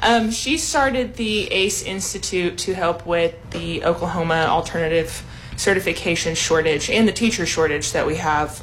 She started the ACE Institute to help with the Oklahoma alternative certification shortage and the teacher shortage that we have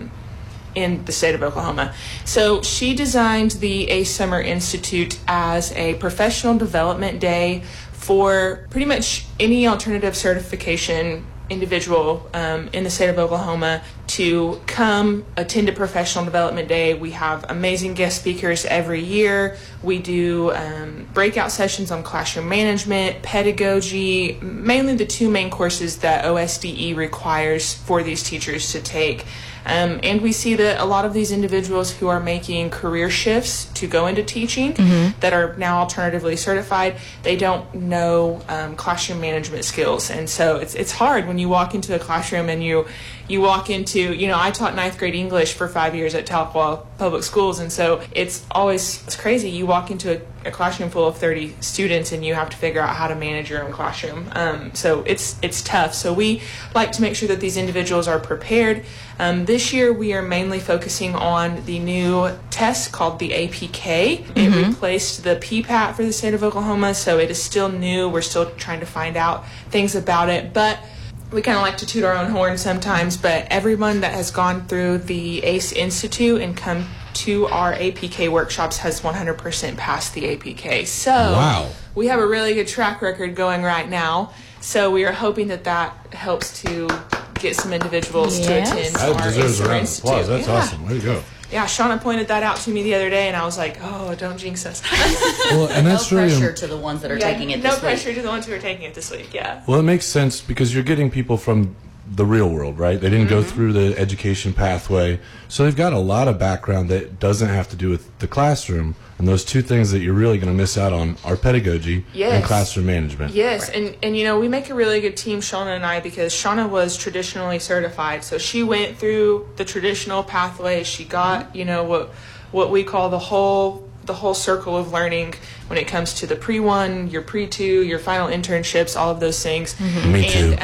in the state of Oklahoma. So she designed the ACE Summer Institute as a professional development day for pretty much any alternative certification individual in the state of Oklahoma to come attend a professional development day. We have amazing guest speakers every year. We do breakout sessions on classroom management, pedagogy, mainly the two main courses that OSDE requires for these teachers to take. And we see that a lot of these individuals who are making career shifts to go into teaching that are now alternatively certified, they don't know classroom management skills. And so it's hard when you walk into a classroom and you walk into, I taught 9th grade English for 5 years at Tahlequah Public Schools, and so it's crazy. You walk into a classroom full of 30 students and you have to figure out how to manage your own classroom. So it's tough. So we like to make sure that these individuals are prepared. This year we are mainly focusing on the new test called the APK. It replaced the PPAT for the state of Oklahoma, so it is still new. We're still trying to find out things about it, but we kind of like to toot our own horn sometimes, but everyone that has gone through the ACE Institute and come to our APK workshops has 100% passed the APK. So we have a really good track record going right now. So we are hoping that helps to get some individuals to attend our ACE Summer Institute. That's awesome. Way to go. Yeah, Shauna pointed that out to me the other day, and I was like, "Oh, don't jinx us." Well, and that's no pressure to the ones that are taking it this week. No pressure to the ones who are taking it this week. Yeah. Well, it makes sense because you're getting people from the real world, right? They didn't go through the education pathway, so they've got a lot of background that doesn't have to do with the classroom. And those two things that you're really going to miss out on are pedagogy and classroom management. Yes, and we make a really good team, Shauna and I, because Shauna was traditionally certified. So she went through the traditional pathway. She got, what we call the whole circle of learning when it comes to the pre-1, your pre-2, your final internships, all of those things. Me too.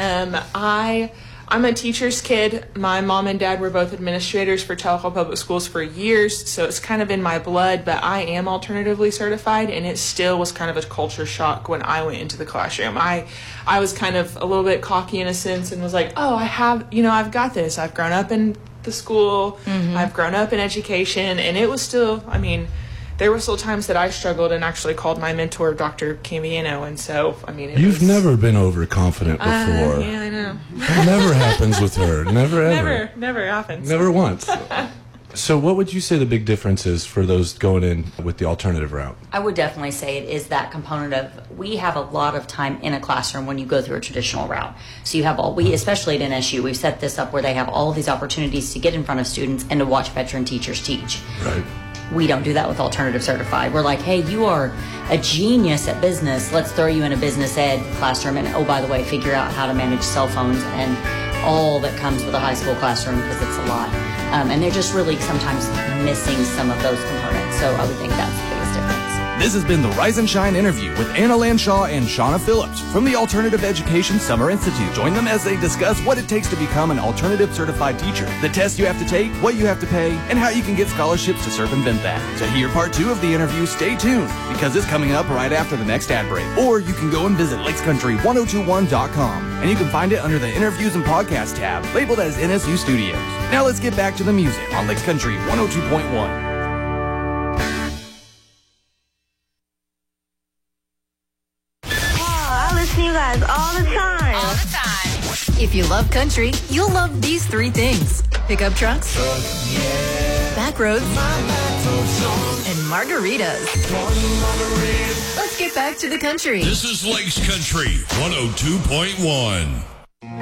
And I'm a teacher's kid. My mom and dad were both administrators for Tahlequah Public Schools for years, so it's kind of in my blood, but I am alternatively certified, and it still was kind of a culture shock when I went into the classroom. I was kind of a little bit cocky in a sense and was like, oh, I've got this. I've grown up in the school. I've grown up in education, and it was still, there were still times that I struggled and actually called my mentor, Dr. Cambiano, and so, You've never been overconfident before. Yeah, I know. That never happens with her. Never, ever. Never happens. Never once. So what would you say the big difference is for those going in with the alternative route? I would definitely say it is that component of, we have a lot of time in a classroom when you go through a traditional route. So you have especially at NSU, we've set this up where they have all of these opportunities to get in front of students and to watch veteran teachers teach. Right. We don't do that with alternative certified. We're like, hey, you are a genius at business. Let's throw you in a business ed classroom. And oh, by the way, figure out how to manage cell phones and all that comes with a high school classroom, because it's a lot. And they're just really sometimes missing some of those components. So I would think that's the biggest difference. This has been the Rise and Shine interview with Anna Lanshaw and Shauna Phillips from the Alternative Education Summer Institute. Join them as they discuss what it takes to become an alternative certified teacher, the test you have to take, what you have to pay, and how you can get scholarships to circumvent that. To hear part 2 of the interview, stay tuned, because it's coming up right after the next ad break. Or you can go and visit lakescountry1021.com, and you can find it under the Interviews and Podcast tab, labeled as NSU Studios. Now let's get back to the music on Lakes Country 102.1. You guys all the time. If you love country, you'll love these 3 things: pickup trucks, back roads, and margaritas. Let's get back to the country. This is Lakes Country 102.1.